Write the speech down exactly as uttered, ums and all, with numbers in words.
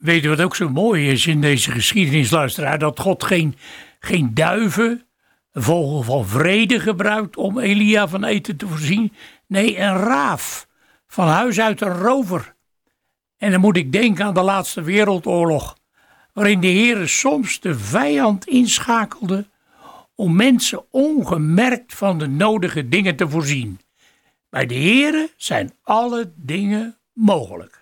Weet je wat ook zo mooi is in deze geschiedenisluisteraar? Dat God geen, geen duiven, een vogel van vrede gebruikt om Elia van eten te voorzien. Nee, een raaf. Van huis uit een rover. En dan moet ik denken aan de laatste wereldoorlog. Waarin de Heere soms de vijand inschakelde om mensen ongemerkt van de nodige dingen te voorzien. Bij de Heere zijn alle dingen mogelijk.